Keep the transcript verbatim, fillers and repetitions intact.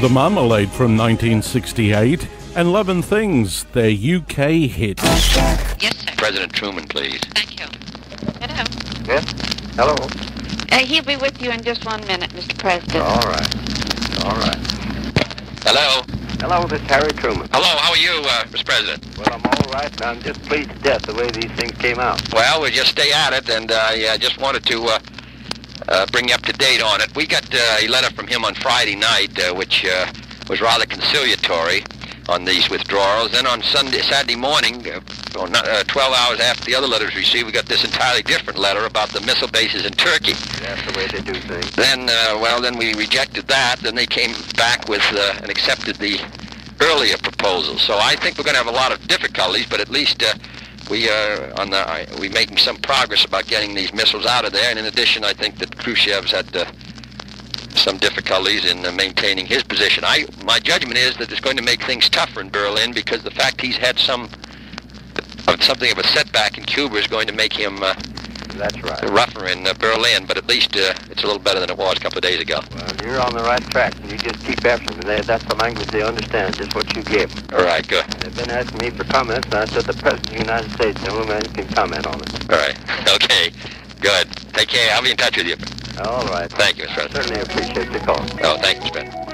The Marmalade from nineteen sixty-eight, and eleven Things, their U K hit. Yes, sir. President Truman, please. Thank you. Hello. Yes? Hello? Uh, he'll be with you in just one minute, Mister President. All right. All right. Hello. Hello, this is Harry Truman. Hello, how are you, uh, Mister President? Well, I'm all right, and I'm just pleased to death the way these things came out. Well, we'll just stay at it, and I uh, just wanted to uh, uh, bring you up to date on it. We got uh, a letter from him on Friday night, uh, which uh, was rather conciliatory on these withdrawals. Then on Sunday, Saturday morning, uh, well, not, uh, twelve hours after the other letters received, we got this entirely different letter about the missile bases in Turkey. That's the way they do things. Then, uh, well, then we rejected that. Then they came back with uh, and accepted the earlier proposal. So I think we're going to have a lot of difficulties, but at least uh, we are on the uh, we making some progress about getting these missiles out of there. And in addition, I think that Khrushchev's had uh, some difficulties in uh, maintaining his position. I my judgment is that it's going to make things tougher in Berlin, because the fact he's had some of something of a setback in Cuba is going to make him uh, That's right. rougher in uh, Berlin. But at least uh, it's a little better than it was a couple of days ago. Well, you're on the right track, and you just keep after them. They, that's the language they understand, just what you give them. All right, good. They've been asking me for comments, and I said the President of the United States, no man can comment on it. All right. Okay. Good. Take care. I'll be in touch with you. All right. Thank you, Mister I President. certainly appreciate the call. Oh, thank you, Mister President.